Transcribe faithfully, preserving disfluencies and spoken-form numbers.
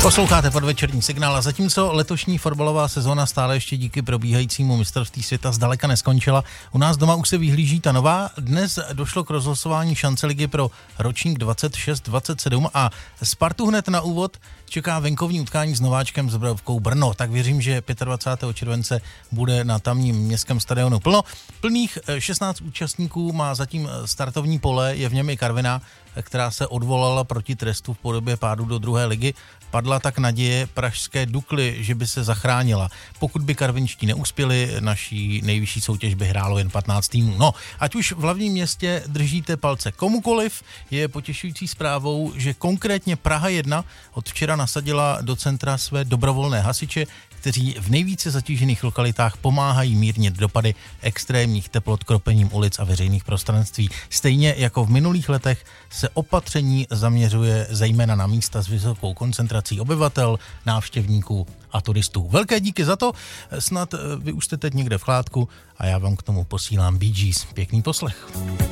Posloucháte podvečerní signál a zatímco letošní fotbalová sezóna stále ještě díky probíhajícímu mistrovství světa zdaleka neskončila, u nás doma už se vyhlíží ta nová. Dnes došlo k rozhlasování šance ligy pro ročník dvacet šest dvacet sedm a Spartu hned na úvod čeká venkovní utkání s nováčkem s Bravkou Brno. Tak věřím, že dvacátého pátého července bude na tamním městském stadionu plno. Plných šestnáct účastníků má zatím startovní pole, je v něm i Karviná, která se odvolala proti trestu v podobě pádu do druhé ligy. Padla tak naděje pražské Dukly, že by se zachránila. Pokud by karvinští neuspěli, naší nejvyšší soutěž by hrálo jen patnáct týmů. No, ať už v hlavním městě držíte palce komukoliv, je potěšující zprávou, že konkrétně Praha jedna od včera nasadila do centra své dobrovolné hasiče, kteří v nejvíce zatížených lokalitách pomáhají mírnit dopady extrémních teplot kropením ulic a veřejných prostranství. Stejně jako v minulých letech se opatření zaměřuje zejména na místa s vysokou koncentrací obyvatel, návštěvníků a turistů. Velké díky za to, snad vy už jste teď někde v chládku a já vám k tomu posílám Bee Gees. Pěkný poslech.